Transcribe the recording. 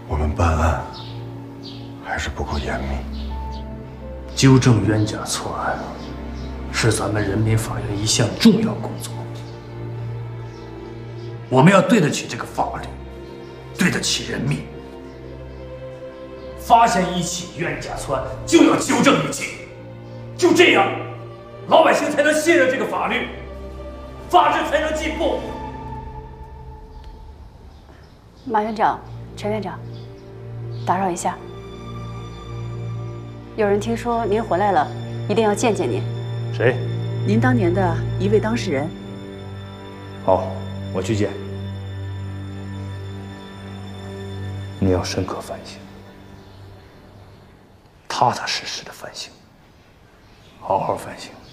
我们办案还是不够严密。 纠正冤假错案是咱们人民法院一项重要工作。我们要对得起这个法律，对得起人民。发现一起冤假错案，就要纠正一起，就这样，老百姓才能信任这个法律，法治才能进步。 马院长、陈院长，打扰一下，有人听说您回来了，一定要见见您。 谁？ 您当年的一位当事人。 好，我去见。你要深刻反省，踏踏实实的反省，好好反省。